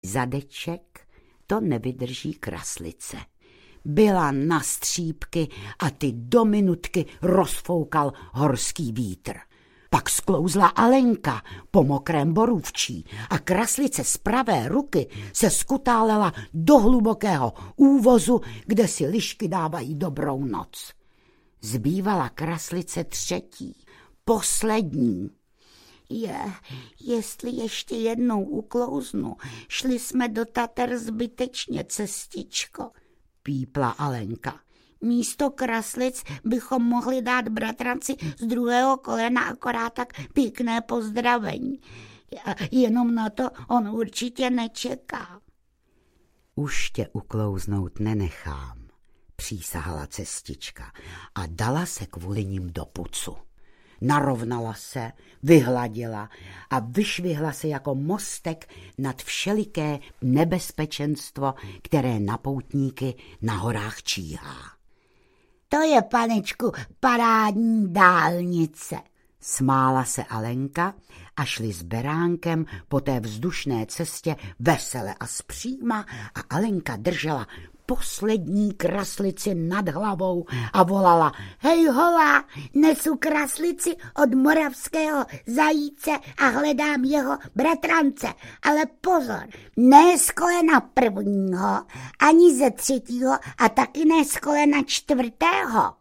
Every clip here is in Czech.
Zadeček to nevydrží kraslice. Byla na střípky a ty do minutky rozfoukal horský vítr. Pak sklouzla Alenka po mokrém borůvčí a kraslice z pravé ruky se skutálela do hlubokého úvozu, kde si lišky dávají dobrou noc. Zbývala kraslice třetí, poslední. Jestli ještě jednou uklouznu, šli jsme do Tater zbytečně, cestičko, pípla Alenka. Místo kraslic bychom mohli dát bratranci z druhého kolena akorát tak pěkné pozdravení. Jenom na to on určitě nečeká. Už tě uklouznout nenechám, přísahala cestička a dala se kvůli nim do pucu. Narovnala se, vyhladila a vyšvihla se jako mostek nad všeliké nebezpečenstvo, které na poutníky na horách číhá. To je, panečku, parádní dálnice, smála se Alenka a šli s Beránkem po té vzdušné cestě vesele a zpříma a Alenka držela poslední kraslici nad hlavou a volala: hej hola, nesu kraslici od moravského zajíce a hledám jeho bratrance, ale pozor, ne z kolena prvního, ani ze třetího a taky ne z kolena čtvrtého,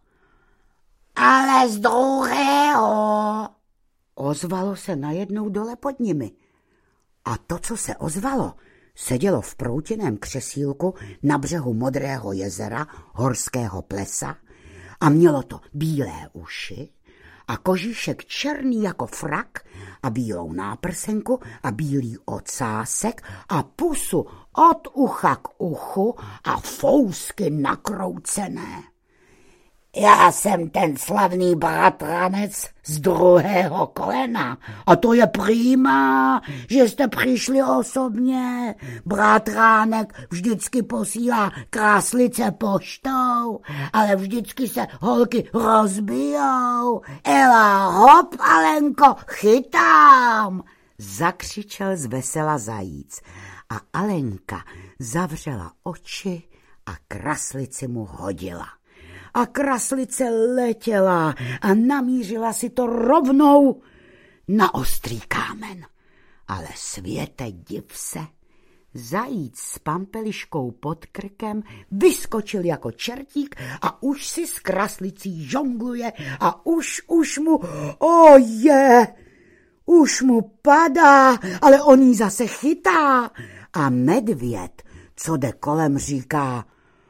ale z druhého. Ozvalo se najednou dole pod nimi. A to, co se ozvalo, sedělo v proutěném křesílku na břehu Modrého jezera, horského plesa, a mělo to bílé uši a kožíšek černý jako frak a bílou náprsenku a bílý ocásek a pusu od ucha k uchu a fousky nakroucené. Já jsem ten slavný bratranec z druhého kolena a to je prima, že jste přišli osobně. Bratránek vždycky posílá kráslice poštou, ale vždycky se holky rozbijou. Ela hop, Alenko, chytám, zakřičel zvesela zajíc a Alenka zavřela oči a kraslici mu hodila. A kraslice letěla a namířila si to rovnou na ostrý kámen. Ale světe, div se, zajíc s pampeliškou pod krkem vyskočil jako čertík a už si s kraslicí žongluje a už mu, už mu padá, ale on jí zase chytá. A medvěd, co jde kolem, říká: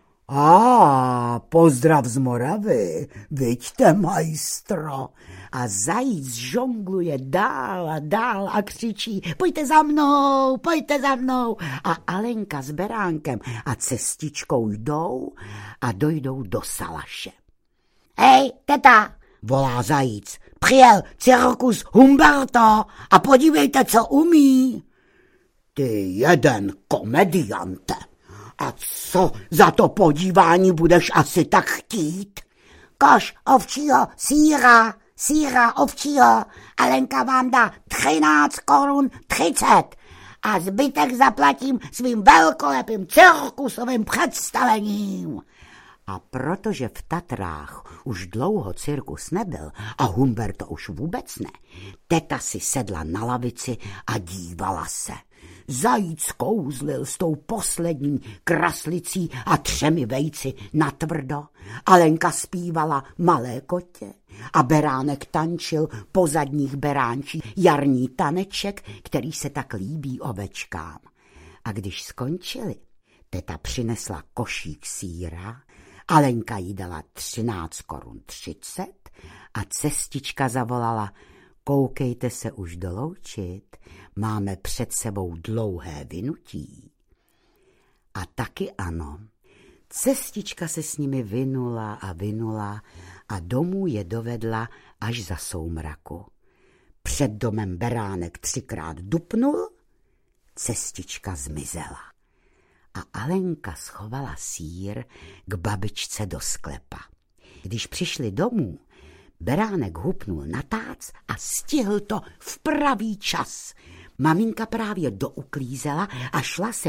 pozdrav z Moravy, viďte, majstro. A zajíc žongluje dál a dál a křičí: pojďte za mnou. A Alenka s Beránkem a cestičkou jdou a dojdou do Salaše. Hej, teta, volá zajíc, přijel cirkus Humberto a podívejte, co umí. Ty jeden komediante. A co za to podívání budeš asi tak chtít? Koš ovčího síra ovčího, Alenka vám dá 13 korun 30 a zbytek zaplatím svým velkolepým cirkusovým představením. A protože v Tatrách už dlouho cirkus nebyl a Humberto už vůbec ne, teta si sedla na lavici a dívala se. Zajíc kouzlil s tou poslední kraslicí a 3 vejci natvrdo. Alenka zpívala Malé kotě a Beránek tančil po zadních beránčích jarní taneček, který se tak líbí ovečkám. A když skončili, teta přinesla košík sýra, Alenka jí dala 13 korun 30 a cestička zavolala: koukejte se už doloučit, máme před sebou dlouhé vynutí. A taky ano, cestička se s nimi vinula a domů je dovedla až za soumraku. Před domem Beránek 3krát dupnul, cestička zmizela. A Alenka schovala sýr k babičce do sklepa. Když přišli domů, Beránek hupnul na tác a stihl to v pravý čas. Maminka právě douklízela a šla se